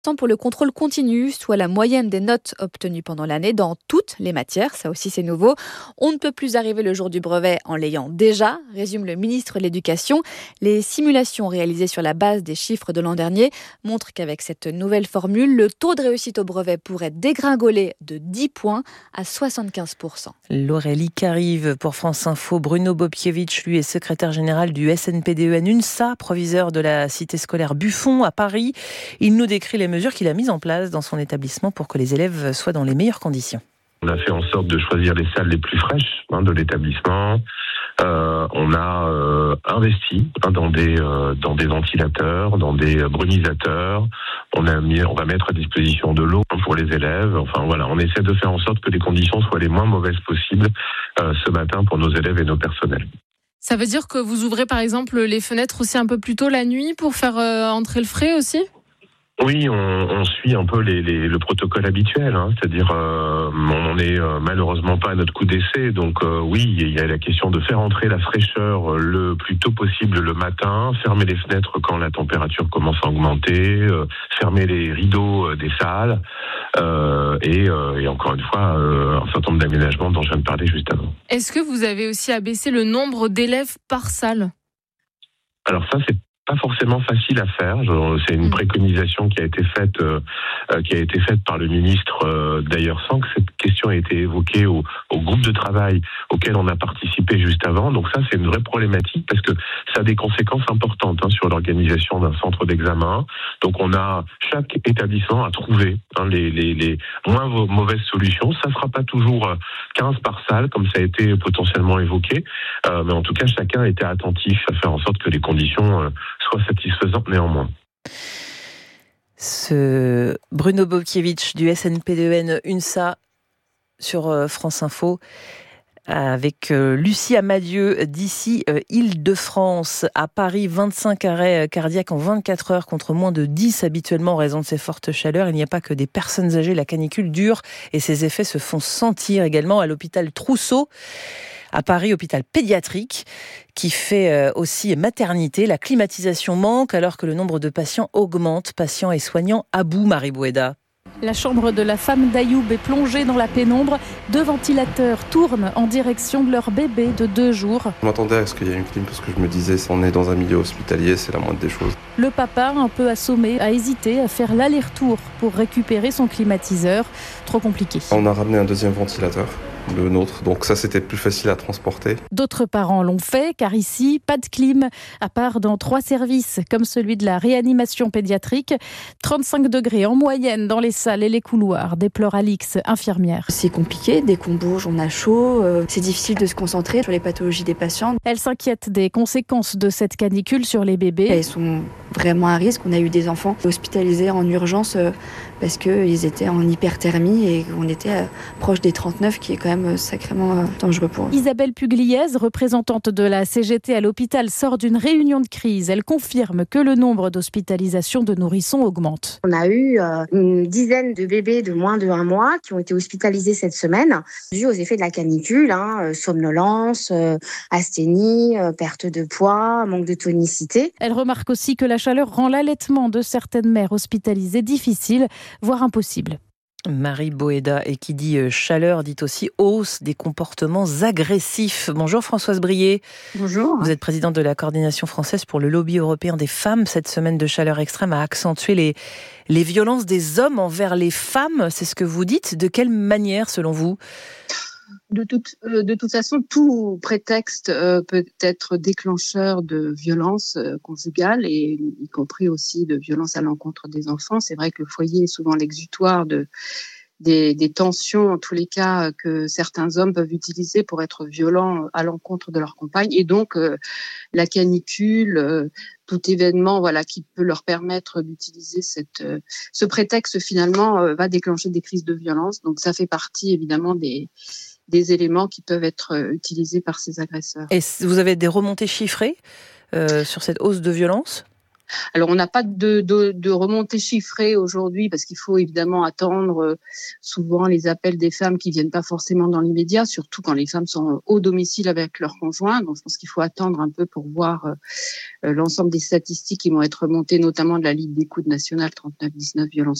pour le contrôle continu, soit la moyenne des notes obtenues pendant l'année dans toutes les matières. Ça aussi, c'est nouveau. On ne peut plus arriver le jour du brevet en l'ayant déjà, résume le ministre de l'Éducation. Les simulations réalisées sur la base des chiffres de l'an dernier montrent qu'avec cette nouvelle formule, le taux de réussite au brevet pourrait dégringoler de 10 points à 75%. L'Aurélie qu'arrive pour France Info. Bruno Bobkiewicz, lui, est secrétaire général du SNPDEN UNSA, proviseur de la cité scolaire Buffon à Paris. Il nous décrit les mesures qu'il a mises en place dans son établissement pour que les élèves soient dans les meilleures conditions. On a fait en sorte de choisir les salles les plus fraîches de l'établissement. On a investi dans des ventilateurs, dans des brunisateurs. On va mettre à disposition de l'eau pour les élèves. Enfin voilà, on essaie de faire en sorte que les conditions soient les moins mauvaises possibles ce matin pour nos élèves et nos personnels. Ça veut dire que vous ouvrez par exemple les fenêtres aussi un peu plus tôt la nuit pour faire entrer le frais aussi ? Oui, on suit un peu le protocole habituel, c'est-à-dire on n'est malheureusement pas à notre coup d'essai, donc oui, il y a la question de faire entrer la fraîcheur le plus tôt possible le matin, fermer les fenêtres quand la température commence à augmenter, fermer les rideaux des salles et encore une fois un certain nombre d'aménagements dont je viens de parler juste avant. Est-ce que vous avez aussi abaissé le nombre d'élèves par salle ? Alors ça, c'est pas forcément facile à faire. C'est une préconisation qui a été faite par le ministre, d'ailleurs sans que cette question ait été évoquée au groupe de travail auquel on a participé juste avant. Donc ça, c'est une vraie problématique parce que ça a des conséquences importantes sur l'organisation d'un centre d'examen. Donc chaque établissement a trouvé les moins mauvaises solutions. Ça ne sera pas toujours 15 par salle comme ça a été potentiellement évoqué, mais en tout cas, chacun était attentif à faire en sorte que les conditions soit satisfaisante néanmoins. Ce Bruno Bobkiewicz du SNPDEN UNSA sur France Info avec Lucie Amadieu d'ici Île-de-France. À Paris, 25 arrêts cardiaques en 24 heures contre moins de 10 habituellement en raison de ces fortes chaleurs. Il n'y a pas que des personnes âgées, la canicule dure et ses effets se font sentir également à l'hôpital Trousseau. À Paris, hôpital pédiatrique, qui fait aussi maternité. La climatisation manque alors que le nombre de patients augmente. Patients et soignants à bout, Marie Bouéda. La chambre de la femme d'Ayoub est plongée dans la pénombre. 2 ventilateurs tournent en direction de leur bébé de 2 jours. Je m'attendais à ce qu'il y ait une clim parce que je me disais, on est dans un milieu hospitalier, c'est la moindre des choses. Le papa, un peu assommé, a hésité à faire l'aller-retour pour récupérer son climatiseur. Trop compliqué. On a ramené un deuxième ventilateur, le nôtre, donc ça c'était plus facile à transporter. D'autres parents l'ont fait, car ici, pas de clim, à part dans 3 services, comme celui de la réanimation pédiatrique. 35 degrés en moyenne dans les salles et les couloirs, déplore Alix, infirmière. C'est compliqué, dès qu'on bouge, on a chaud, c'est difficile de se concentrer sur les pathologies des patients. Elle s'inquiète des conséquences de cette canicule sur les bébés. Elles sont vraiment à risque. On a eu des enfants hospitalisés en urgence parce qu'ils étaient en hyperthermie et on était proche des 39, qui est quand même sacrément dangereux pour eux. Isabelle Pugliese, représentante de la CGT à l'hôpital, sort d'une réunion de crise. Elle confirme que le nombre d'hospitalisations de nourrissons augmente. On a eu une dizaine de bébés de moins de 1 mois qui ont été hospitalisés cette semaine, dû aux effets de la canicule, somnolence, asthénie, perte de poids, manque de tonicité. Elle remarque aussi que la chaleur rend l'allaitement de certaines mères hospitalisées difficile, voire impossible. Marie Bouéda, et qui dit chaleur dit aussi hausse des comportements agressifs. Bonjour Françoise Brier. Bonjour. Vous êtes présidente de la coordination française pour le lobby européen des femmes. Cette semaine de chaleur extrême a accentué les violences des hommes envers les femmes. C'est ce que vous dites. De quelle manière selon vous ? De toute façon, tout prétexte peut être déclencheur de violences conjugales et y compris aussi de violences à l'encontre des enfants. C'est vrai que le foyer est souvent l'exutoire des tensions, en tous les cas, que certains hommes peuvent utiliser pour être violents à l'encontre de leur compagne. Et donc, la canicule, tout événement qui peut leur permettre d'utiliser ce prétexte, finalement, va déclencher des crises de violence. Donc, ça fait partie, évidemment, des éléments qui peuvent être utilisés par ces agresseurs. Et vous avez des remontées chiffrées sur cette hausse de violence ? Alors, on n'a pas de remontée chiffrée aujourd'hui parce qu'il faut évidemment attendre souvent les appels des femmes qui viennent pas forcément dans l'immédiat, surtout quand les femmes sont au domicile avec leur conjoint. Donc, je pense qu'il faut attendre un peu pour voir l'ensemble des statistiques qui vont être remontées, notamment de la Ligue d'écoute nationale 3919 violences